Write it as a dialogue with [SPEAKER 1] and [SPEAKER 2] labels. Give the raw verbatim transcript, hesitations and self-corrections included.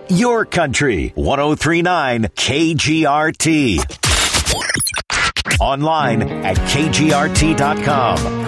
[SPEAKER 1] your country. one oh three point nine K G R T. Online at K G R T dot com.